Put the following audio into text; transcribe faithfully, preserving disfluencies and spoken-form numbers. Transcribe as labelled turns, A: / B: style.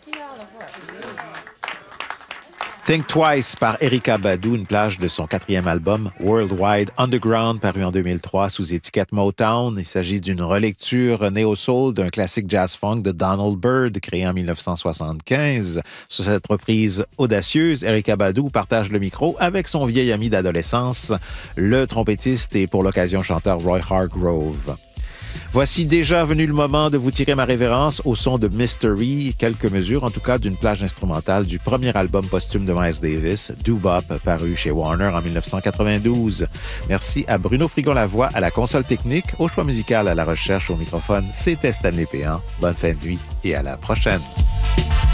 A: Think Twice par Erykah Badu, une plage de son quatrième album Worldwide Underground, paru en deux mille trois sous étiquette Motown. Il s'agit d'une relecture néo-soul d'un classique jazz-funk de Donald Byrd, créé en dix-neuf cent soixante-quinze. Sur cette reprise audacieuse, Erykah Badu partage le micro avec son vieil ami d'adolescence, le trompettiste et pour l'occasion chanteur Roy Hargrove. Voici déjà venu le moment de vous tirer ma révérence au son de Mystery, quelques mesures en tout cas d'une plage instrumentale du premier album posthume de Miles Davis, Doo-Bop, paru chez Warner en dix-neuf cent quatre-vingt-douze. Merci à Bruno Frigon-Lavoie à la console technique, au choix musical, à la recherche, au microphone. C'était Stanley Péan. Bonne fin de nuit et à la prochaine.